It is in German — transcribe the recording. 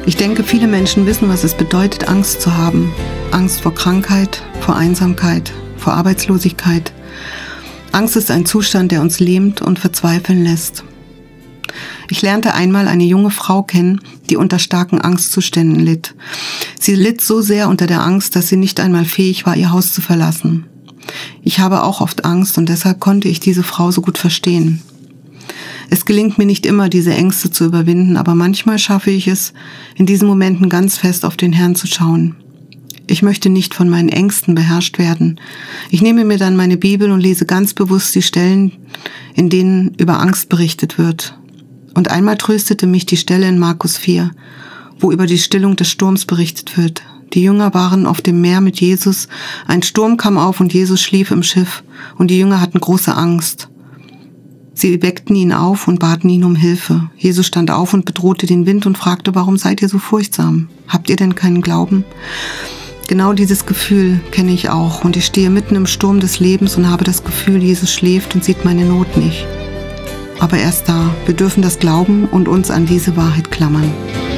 Ich denke, viele Menschen wissen, was es bedeutet, Angst zu haben. Angst vor Krankheit, vor Einsamkeit, vor Arbeitslosigkeit. Angst ist ein Zustand, der uns lähmt und verzweifeln lässt. Ich lernte einmal eine junge Frau kennen, die unter starken Angstzuständen litt. Sie litt so sehr unter der Angst, dass sie nicht einmal fähig war, ihr Haus zu verlassen. Ich habe auch oft Angst und deshalb konnte ich diese Frau so gut verstehen. Es gelingt mir nicht immer, diese Ängste zu überwinden, aber manchmal schaffe ich es, in diesen Momenten ganz fest auf den Herrn zu schauen. Ich möchte nicht von meinen Ängsten beherrscht werden. Ich nehme mir dann meine Bibel und lese ganz bewusst die Stellen, in denen über Angst berichtet wird. Und einmal tröstete mich die Stelle in Markus 4, wo über die Stillung des Sturms berichtet wird. Die Jünger waren auf dem Meer mit Jesus, ein Sturm kam auf und Jesus schlief im Schiff und die Jünger hatten große Angst. Sie weckten ihn auf und baten ihn um Hilfe. Jesus stand auf und bedrohte den Wind und fragte, warum seid ihr so furchtsam? Habt ihr denn keinen Glauben? Genau dieses Gefühl kenne ich auch und ich stehe mitten im Sturm des Lebens und habe das Gefühl, Jesus schläft und sieht meine Not nicht. Aber er ist da. Wir dürfen das glauben und uns an diese Wahrheit klammern.